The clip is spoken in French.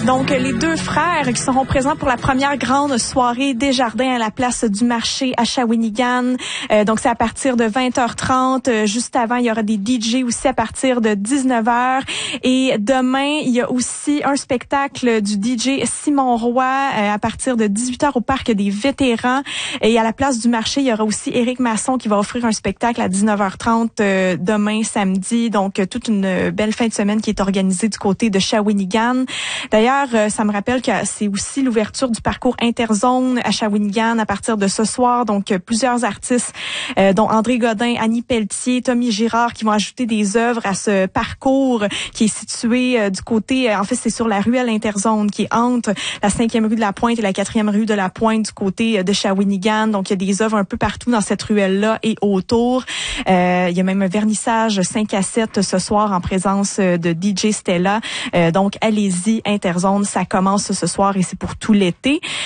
Donc, les deux frères qui seront présents pour la première grande soirée Desjardins à la place du marché à Shawinigan. Donc, c'est à partir de 20h30. Juste avant, il y aura des DJ aussi à partir de 19h. Et demain, il y a aussi un spectacle du DJ Simon Roy à partir de 18h au Parc des Vétérans. Et à la place du marché, il y aura aussi Éric Masson qui va offrir un spectacle à 19h30 demain, samedi. Donc, toute une belle fin de semaine qui est organisée du côté de Shawinigan. D'ailleurs, ça me rappelle que c'est aussi l'ouverture du parcours Interzone à Shawinigan à partir de ce soir. Donc, plusieurs artistes, dont André Godin, Annie Pelletier, Tommy Girard, qui vont ajouter des œuvres à ce parcours qui est situé du côté, en fait, c'est sur la ruelle Interzone qui est entre la 5e rue de la Pointe et la 4e rue de la Pointe du côté de Shawinigan. Donc, il y a des œuvres un peu partout dans cette ruelle-là et autour. Il y a même un vernissage 5 à 7 ce soir en présence de DJ Stella. Donc, allez-y, Interzone, ça commence ce soir et c'est pour tout l'été.